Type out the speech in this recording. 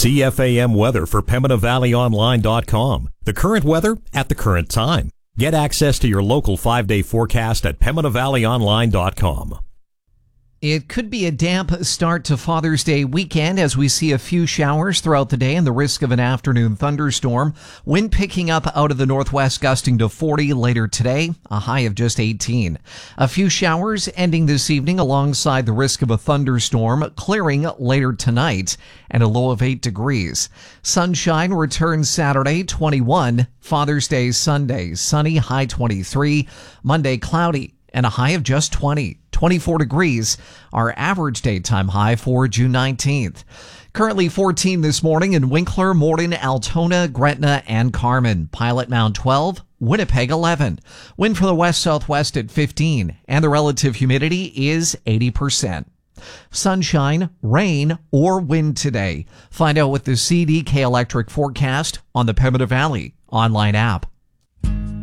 CFAM weather for PembinaValleyOnline.com. The current weather at the current time. Get access to your local 5-day forecast at PembinaValleyOnline.com. It could be a damp start to Father's Day weekend as we see a few showers throughout the day and the risk of an afternoon thunderstorm. Wind picking up out of the northwest, gusting to 40 later today, a high of just 18. A few showers ending this evening alongside the risk of a thunderstorm, clearing later tonight, and a low of 8 degrees. Sunshine returns Saturday, 21. Father's Day Sunday, sunny, high 23. Monday, cloudy, and a high of just 20. 24 degrees, our average daytime high for June 19th. Currently 14 this morning in Winkler, Morden, Altona, Gretna, and Carman. Pilot Mound 12, Winnipeg 11. Wind from the west-southwest at 15, and the relative humidity is 80%. Sunshine, rain, or wind today. Find out with the CDK Electric forecast on the Pembina Valley online app.